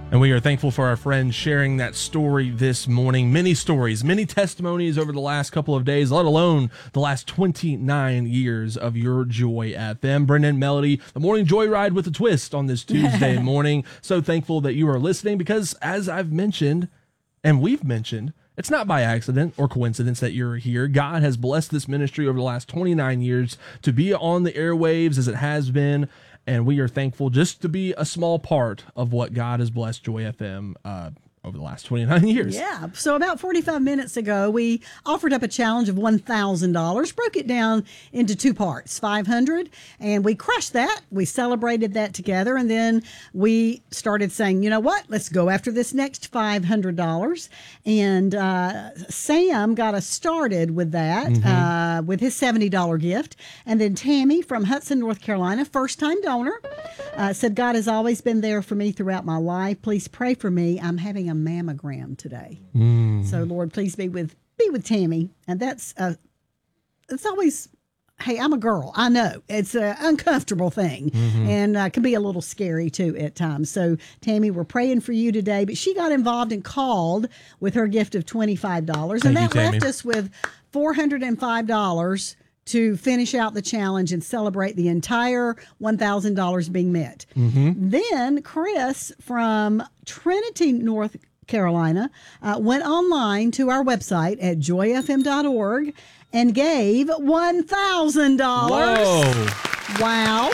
And we are thankful for our friends sharing that story this morning. Many stories, many testimonies over the last couple of days, let alone the last 29 years of your Joy FM. Brendan, Melody, the morning joyride with a twist on this Tuesday morning. So thankful that you are listening because, as I've mentioned, and we've mentioned, it's not by accident or coincidence that you're here. God has blessed this ministry over the last 29 years to be on the airwaves as it has been. And we are thankful just to be a small part of what God has blessed Joy FM over the last 29 years. Yeah. So about 45 minutes ago, we offered up a challenge of $1,000, broke it down into two parts, $500, and we crushed that. We celebrated that together, and then we started saying, you know what, let's go after this next $500. And Sam got us started with that, with his $70 gift. And then Tammy from Hudson, North Carolina, first-time donor, said, God has always been there for me throughout my life. Please pray for me. I'm having a mammogram today. So Lord, please be with Tammy. And that's it's always, hey, I'm a girl. I know it's an uncomfortable thing and can be a little scary too at times. So Tammy, we're praying for you today, but she got involved and called with her gift of $25. And that left us with $405 to finish out the challenge and celebrate the entire $1,000 being met. Then Chris from Trinity, North Carolina, went online to our website at joyfm.org and gave $1,000. Whoa. Wow.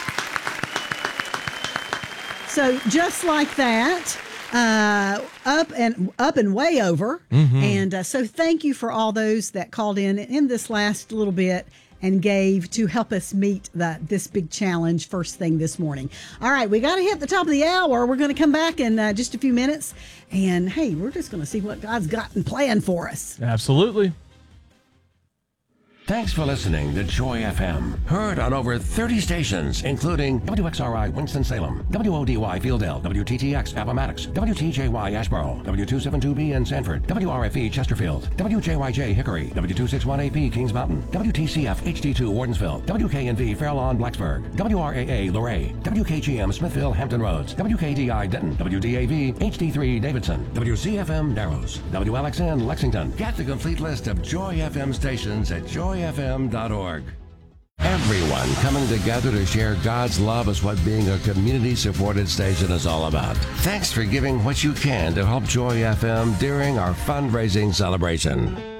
So just like that, up and way over. And so thank you for all those that called in this last little bit and gave to help us meet this big challenge first thing this morning. All right, we got to hit the top of the hour. We're going to come back in just a few minutes. And, hey, we're just going to see what God's got in plan for us. Absolutely. Thanks for listening to Joy FM. Heard on over 30 stations, including WXRI Winston-Salem, WODY Fieldale, WTTX Appomattox, WTJY Asheboro, W272B in Sanford, WRFE Chesterfield, WJYJ Hickory, W261AP Kings Mountain, WTCF HD2 Wardensville, WKNV Fairlawn Blacksburg, WRAA Luray, WKGM Smithville Hampton Roads, WKDI Denton, WDAV HD3 Davidson, WCFM Narrows, WLXN Lexington. Get the complete list of Joy FM stations at joyfm.org. Everyone coming together to share God's love is what being a community-supported station is all about. Thanks for giving what you can to help Joy FM during our fundraising celebration.